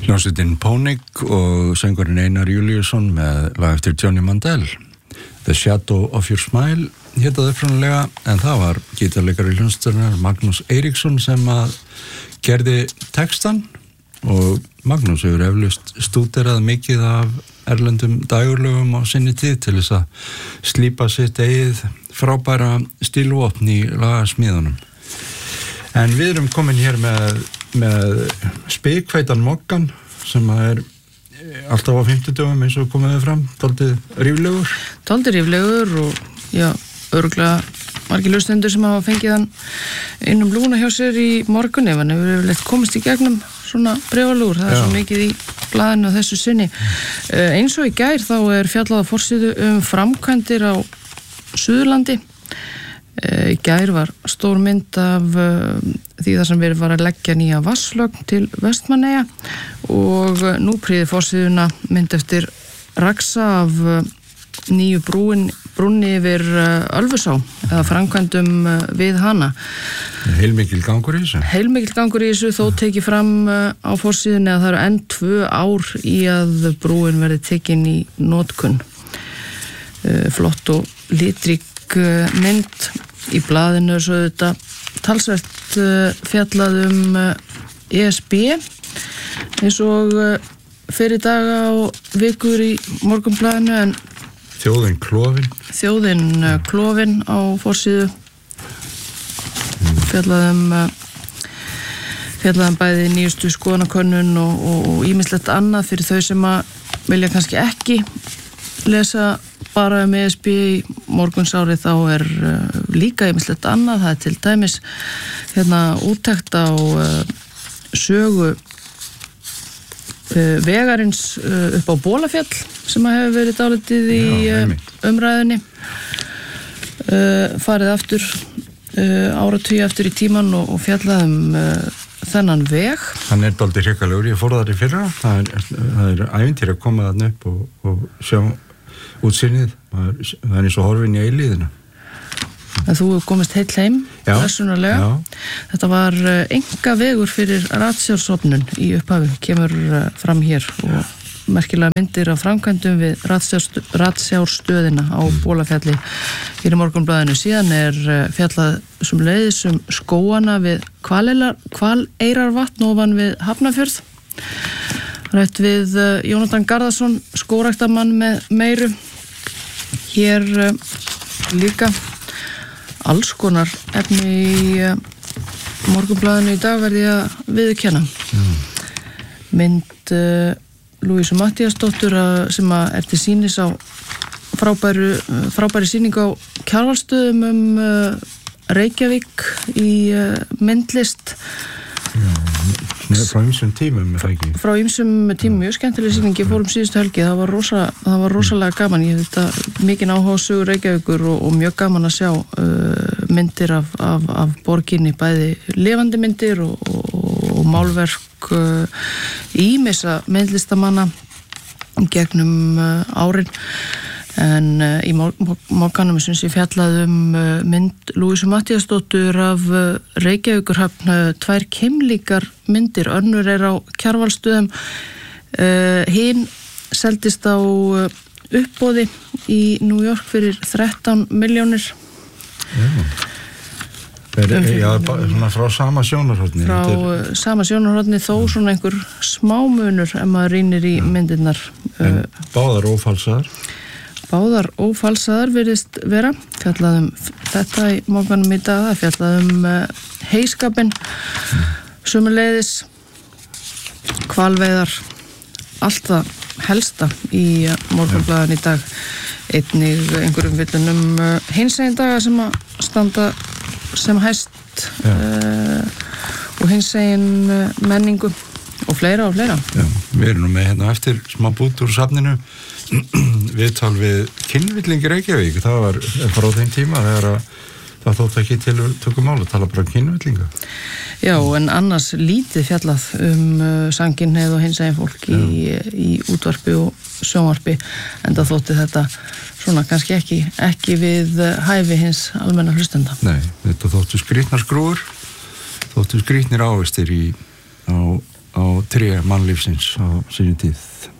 Hljómsveitin Pónik og söngurinn Einar Júlíusson með lag eftir Johnny Mandel. The Shadow of Your Smile hétaði upprunalega, en það var gítarleikari hljómsveitarinnar Magnús Eiríksson sem að gerði textan, og Magnús hefur eflaust stúderað mikið af erlendum dægurlögum á sinni tíð til þess að slípa sitt eigið frábæra stílvopn í lagasmíðunum. En við erum komin hér með spikfeitan mokkan sem er alltaf á 50 dögum eins og komið fram, dálítið ríflegur. Dálítið ríflegur og já, örugglega margir hlustendur sem hafa fengið hann inn lúna hjá sér í morgun ef hann hefur yfirleitt komist í gegnum svona bréfalugur. Það er svo mikið í blaðinu þessu sinni. Eins og í gær þá er fjallað á forsíðu framkvæmdir á Suðurlandi. Í gær var stór mynd af því það sem verið var að leggja nýja vatnslögn til Vestmannaeyja og nú prýði forsíðuna mynd eftir Raxa af nýju brúnni yfir Ölfusá eða framkvæmdum við hana. Heilmikil gangur í þessu. Heilmikil gangur í þessu, þó tekið fram á forsíðunni að það eru enn 2 ár í að brúin verði tekin í notkun. Flott og litrík mynd. Í blaðinu svo þetta talsvert fjallað ESB eins og fyrir daga og vikur í Morgunblaðinu, en Þjóðin klofin á forsíðu. Fjallaðum bæði nýjustu skoðanakönnun og ýmislegt annað fyrir þau sem að vilja kannski ekki lesa bara ESB í morgunsárið. Þá er líka ýmislegt annað. Það er til dæmis úttekt á sögu vegarins upp á Bolafjall sem hefur verið dálítið í umræðunni. Farið aftur áratugi aftur í tíman og fjallað þennan veg. Hann er dálítið hrikalegur, ég fór þar í fyrra. Það er ævintýri að koma þarna upp og sjá útsinnið. Það er eins og horfin í eilíðina. En þú komist heill heim persónulega. Þetta var einkavegur fyrir ratsjárstofnun í upphafi, kemur fram hér, og merkilega myndir af framkvæmdum við ratsjárstöðina á Bolafjalli hér í Morgunblaðinu. Síðan er fjallað sömuleiðis skóana við Hvaleyrarvatn ofan við Hafnarfjörð. Rætt við Jónatan Garðarsson, skógræktarmann með meiru. Hér líka alls konar efni í Morgunblaðinu í dag, verði að viðurkenna. Mynd Lúísu Matthíasdóttur sem er til sýnis á frábæri sýningu á Kjarvalsstöðum Reykjavík í myndlist. Frá ýmsum tímum, er það ekki? Frá ýmsum tímum, mjög skemmtileg sýningi. Fórum síðustu helgi, það var rosalega gaman. Ég hef þetta mikinn áhuga á sögu Reykjavíkur og mjög gaman að sjá myndir af borginni, bæði lifandi myndir og málverk ýmissa myndlistamanna gegnum árin. En í morganum sem sé fjallað mynd Lúísu Matthíasdóttur af Reykjavíkurhöfn, 2 keimlíkar myndir. Önnur er á Kjarvalsstöðum, hin seldist á uppboði í New York fyrir 13 milljónir. Svona frá sama sjónarhorni. Frá sama sjónarhorni, þó svona einhver smámunur ef maður rýnir í myndirnar. Báðar ófalsaðar. Báðar ófalsaðar virðist vera. Fjallaðum þetta í morgunum í dag. Það fjallaðum heyskapinn, sömuleiðis hvalveiðar, allt það helsta í Morgunblaðinu í dag. Einnig einhverjum villunum hinsegin daga sem að standa sem hæst og hinsegin menningu og fleira og fleira. Já, við erum nú með eftir smá bút úr safninu viðtal við kynvillingi Reykjavík. Það var frá þeim tíma þegar það þótt ekki til tökum mála að tala bara kynvillinga. Já, en annars lítið fjallað samkynhneigð og hinsegin fólk í útvarpi og sjónvarpi, en það þótti þetta svona kannski ekki við hæfi hins almenna hlustenda. Nei, þetta þóttu skrýtnar skrúfur, þóttu skrýtnir ávistir á tré mannlífsins á sínu tíð.